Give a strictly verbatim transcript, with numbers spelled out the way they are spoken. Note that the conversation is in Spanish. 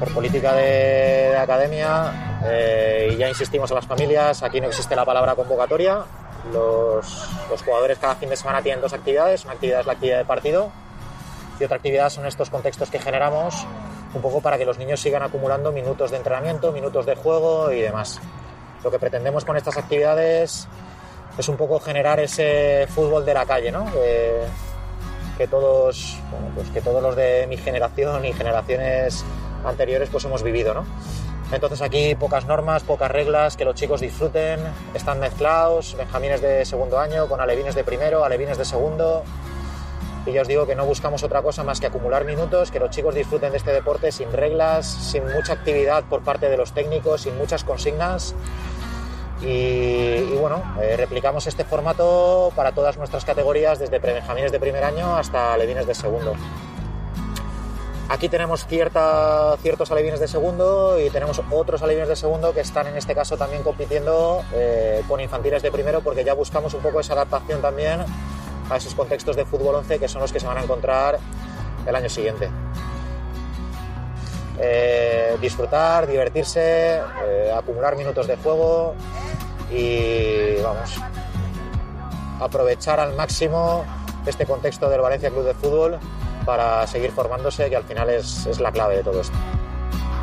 por política de, de academia, eh, y ya insistimos a las familias, aquí no existe la palabra convocatoria. Los, los jugadores cada fin de semana tienen dos actividades. Una actividad es la actividad de partido y otra actividad son estos contextos que generamos un poco para que los niños sigan acumulando minutos de entrenamiento, minutos de juego y demás. Lo que pretendemos con estas actividades es un poco generar ese fútbol de la calle, ¿no? Que, que todos, bueno, pues que todos los de mi generación y generaciones anteriores pues hemos vivido, ¿no? Entonces aquí pocas normas, pocas reglas, que los chicos disfruten, están mezclados, benjamines de segundo año con alevines de primero, alevines de segundo, y ya os digo que no buscamos otra cosa más que acumular minutos, que los chicos disfruten de este deporte sin reglas, sin mucha actividad por parte de los técnicos, sin muchas consignas. Y, y bueno, eh, replicamos este formato para todas nuestras categorías, desde prebenjamines de primer año hasta alevines de segundo. Aquí tenemos cierta, ciertos alevines de segundo y tenemos otros alevines de segundo que están en este caso también compitiendo eh, con infantiles de primero, porque ya buscamos un poco esa adaptación también a esos contextos de fútbol once que son los que se van a encontrar el año siguiente. Eh, disfrutar, divertirse, eh, acumular minutos de juego y vamos, aprovechar al máximo este contexto del Valencia Club de Fútbol para seguir formándose, que al final es, es la clave de todo esto.